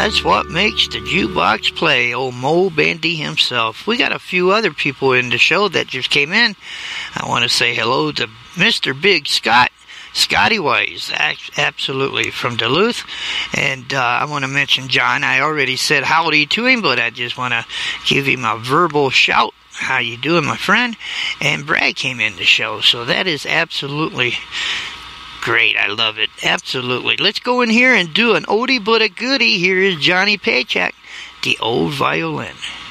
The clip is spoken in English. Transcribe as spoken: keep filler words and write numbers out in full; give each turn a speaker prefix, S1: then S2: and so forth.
S1: That's what makes the jukebox play, old Mo Bandy himself. We got a few other people in the show that just came in. I want to say hello to Mister Big Scott, Scotty Wise, absolutely, from Duluth. And uh, I want to mention John. I already said howdy to him, but I just want to give him a verbal shout. How you doing, my friend? And Brad came in the show, so that is absolutely great. I love it. Absolutely. Let's go in here and do an oldie but a goodie. Here is Johnny Paycheck, the old violin.